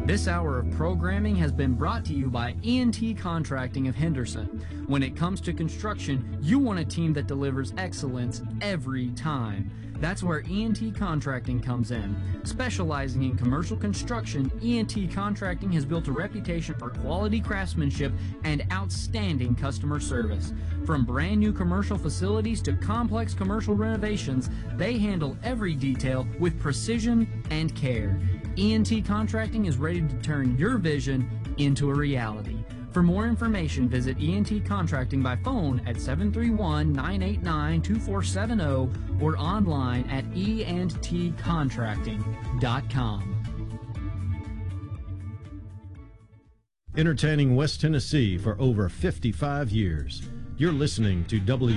This hour of programming has been brought to you by E&T Contracting of Henderson. When it comes to construction, you want a team that delivers excellence every time. That's where E&T Contracting comes in. Specializing in commercial construction, E&T Contracting has built a reputation for quality craftsmanship and outstanding customer service. From brand new commercial facilities to complex commercial renovations, they handle every detail with precision and care. E&T Contracting is ready to turn your vision into a reality. For more information, visit E&T Contracting by phone at 731-989-2470 or online at eandtcontracting.com. Entertaining West Tennessee for over 55 years. You're listening to